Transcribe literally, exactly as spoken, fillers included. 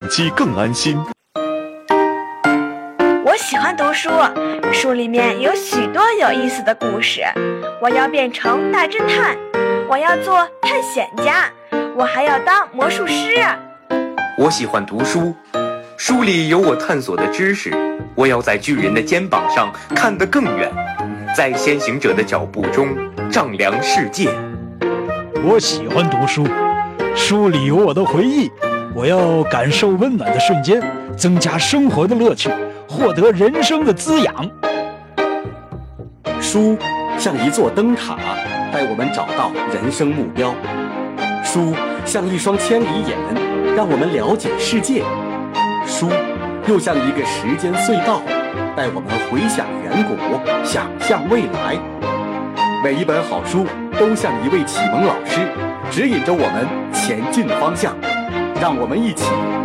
机更安心。 我喜欢读书，书里面有许多有意思的故事。我要变成大侦探，我要做探险家，我还要当魔术师。 我喜欢读书，书里有我探索的知识，我要在巨人的肩膀上看得更远，在先行者的脚步中丈量世界。 我喜欢读书，书里有我的回忆，我要感受温暖的瞬间，增加生活的乐趣，获得人生的滋养。 书像一座灯塔，带我们找到人生目标。书像一双千里眼，让我们了解世界。书又像一个时间隧道，带我们回想远古，想象未来。每一本好书都像一位启蒙老师，指引着我们前进的方向。让我们一起